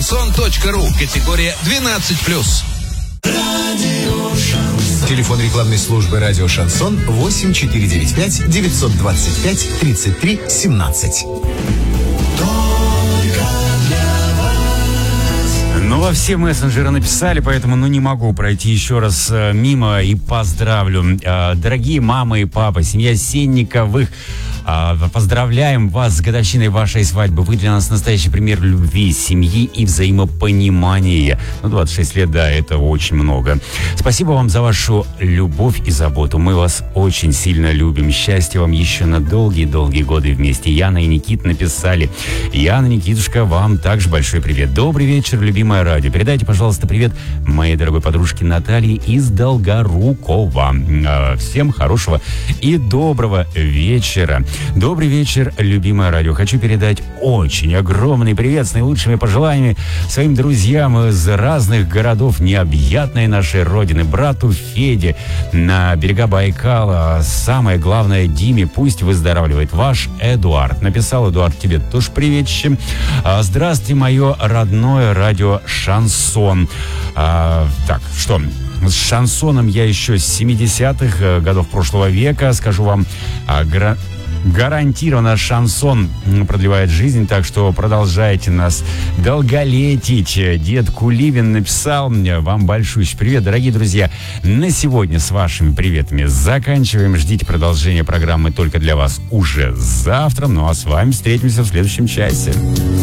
Шансон.ру. Категория 12+. Телефон рекламной службы «Радио Шансон» 8495 925 33 17. Ну, во все мессенджеры написали, поэтому не могу пройти еще раз мимо и поздравлю. Дорогие мамы и папы, семья Сенниковых, поздравляем вас с годовщиной вашей свадьбы. Вы для нас настоящий пример любви, семьи и взаимопонимания. 26 лет, да, это очень много. Спасибо вам за вашу любовь и заботу. Мы вас очень сильно любим. Счастья вам еще на долгие-долгие годы вместе. Яна и Никит написали. Яна, Никитушка, вам также большой привет. Добрый вечер, любимое радио. Передайте, пожалуйста, привет моей дорогой подружке Наталье из Долгорукова. Всем хорошего и доброго вечера. Добрый вечер, любимое радио. Хочу передать очень огромный привет с наилучшими пожеланиями своим друзьям из разных городов необъятной нашей родины. Брату Феде на берега Байкала. Самое главное, Диме, пусть выздоравливает. Ваш Эдуард. Написал Эдуард тебе тоже приветище. Здравствуйте, мое родное радио Шансон. Так, что... С шансоном я еще с 70-х годов прошлого века. Скажу вам, гарантированно шансон продлевает жизнь, так что продолжайте нас долголетить. Дед Кулибин написал вам большущий привет, дорогие друзья. На сегодня с вашими приветами заканчиваем. Ждите продолжения программы только для вас уже завтра. Ну а с вами встретимся в следующем часе.